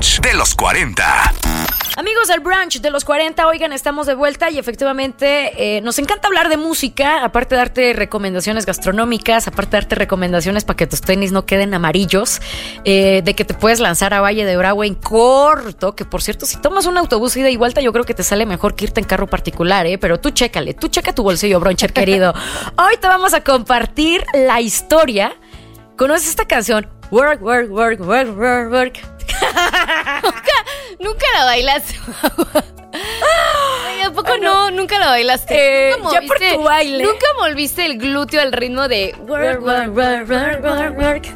brunch de los 40. Amigos del brunch de los 40, oigan, estamos de vuelta y efectivamente nos encanta hablar de música, aparte de darte recomendaciones gastronómicas, aparte de darte recomendaciones para que tus tenis no queden amarillos, de que te puedes lanzar a Valle de Bravo en corto, que por cierto, si tomas un autobús ida y vuelta, yo creo que te sale mejor que irte en carro particular, pero tú chécale, tú checa tu bolsillo, bruncher querido. Hoy te vamos a compartir la historia. ¿Conoces esta canción? Work, work, work, work, work, work. Nunca la bailaste. Ay, ¿a poco no? Nunca la bailaste. Ya por tu baile. Nunca volviste el glúteo al ritmo de work, work, work, work, work, work.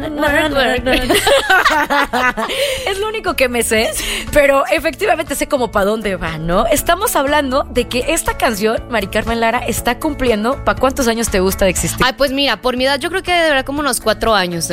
Es lo único que me sé, pero efectivamente sé como para dónde va, ¿no? Estamos hablando de que esta canción, Mari Carmen Lara, está cumpliendo. ¿Para cuántos años te gusta de existir? Ay, pues mira, por mi edad yo creo que debe durar como unos 4 años, ¿no?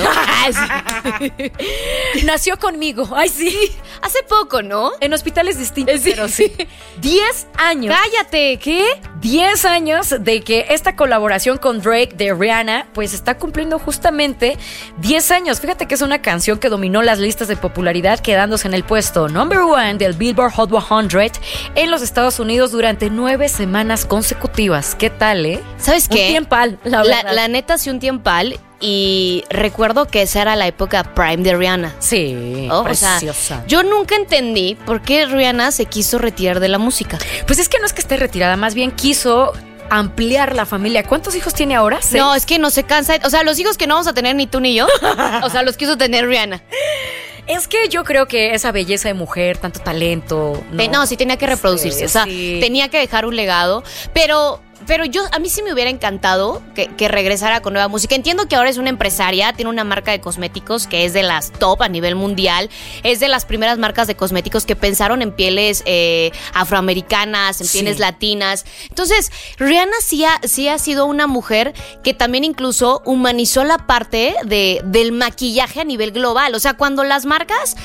Nació conmigo. Ay, sí. Hace poco, ¿no? En hospitales distintos, Sí. pero sí. 10 años. Cállate, ¿qué? 10 años de que esta colaboración con Drake de Rihanna pues está cumpliendo justamente 10 años. Fíjate que es una canción que dominó las listas de popularidad, quedándose en el puesto number 1 del Billboard Hot 100 en los Estados Unidos durante 9 semanas consecutivas. ¿Qué tal, ¿Sabes qué? Un tiempal, la verdad. La neta sí un tiempal. Y recuerdo que esa era la época prime de Rihanna. Sí, ¿no? preciosa. O sea, yo nunca entendí por qué Rihanna se quiso retirar de la música. Pues es que no es que esté retirada, más bien quiso ampliar la familia. ¿Cuántos hijos tiene ahora? 6. No, es que no se cansa. O sea, los hijos que no vamos a tener ni tú ni yo, o sea, los quiso tener Rihanna. Es que yo creo que esa belleza de mujer, tanto talento. No, sí tenía que reproducirse. Sí, o sea, sí. tenía que dejar un legado. Pero a mí sí me hubiera encantado que regresara con nueva música. Entiendo que ahora es una empresaria, tiene una marca de cosméticos que es de las top a nivel mundial. Es de las primeras marcas de cosméticos que pensaron en pieles afroamericanas, en pieles latinas. Entonces, Rihanna sí ha sido una mujer que también incluso humanizó la parte del maquillaje a nivel global. O sea, cuando las marcas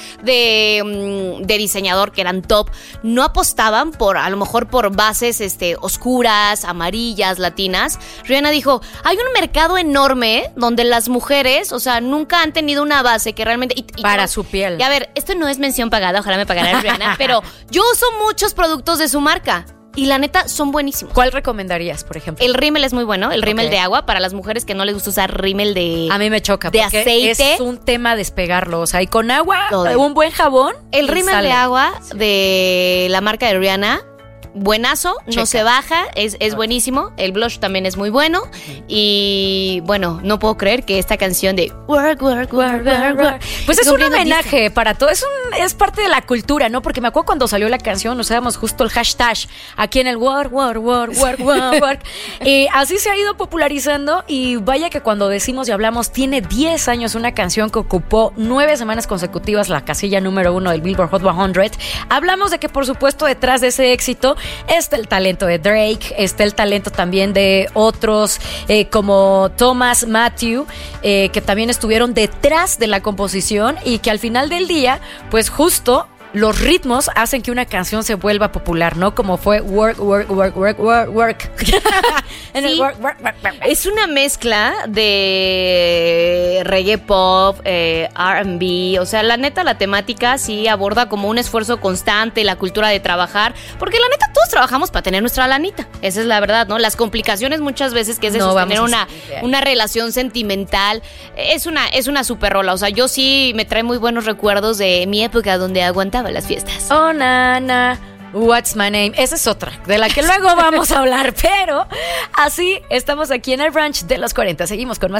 de diseñador que eran top no apostaban a lo mejor por bases oscuras, amarillas, latinas, Rihanna dijo, hay un mercado enorme donde las mujeres, o sea, nunca han tenido una base que realmente... para su piel. Y a ver, esto no es mención pagada, ojalá me pagara Rihanna, pero yo uso muchos productos de su marca y la neta son buenísimos. ¿Cuál recomendarías, por ejemplo? El rímel es muy bueno, el rímel de agua, para las mujeres que no les gusta usar rímel de... A mí me choca, de porque aceite. es un tema despegarlo, o sea, y con agua, Todo. un buen jabón. El rímel sale. de agua de la marca de Rihanna, buenazo, Checa. no se baja, es buenísimo. El blush también es muy bueno. Y bueno, no puedo creer que esta canción de work, work, work, work, work, Pues es un cumpliendo 10 homenaje para todo, es parte de la cultura, ¿no? Porque me acuerdo cuando salió la canción, usábamos justo el hashtag aquí en el work, work, work, work, work, work. Y así se ha ido popularizando y vaya que cuando decimos y hablamos, tiene 10 años una canción que ocupó 9 semanas consecutivas la casilla número 1 del Billboard Hot 100. Hablamos de que por supuesto detrás de ese éxito está el talento de Drake, está el talento también de otros como Thomas Matthew, que también estuvieron detrás de la composición y que al final del día, pues justo los ritmos hacen que una canción se vuelva popular, ¿no? Como fue Work, Work, Work, Work, Work, Work. En el Sí. work, work, work, work, work. Es una mezcla de reggae pop, R&B, o sea, la neta la temática sí aborda como un esfuerzo constante, la cultura de trabajar, porque la neta todos trabajamos para tener nuestra lanita, esa es la verdad, ¿no? Las complicaciones muchas veces que es de No sostener vamos a salir de ahí. una relación sentimental, es una super rola, o sea, yo sí me trae muy buenos recuerdos de mi época donde aguantaba las fiestas. Oh, nana, what's my name? Esa es otra, de la que luego vamos a hablar, pero así estamos aquí en el brunch de los 40. Seguimos con más.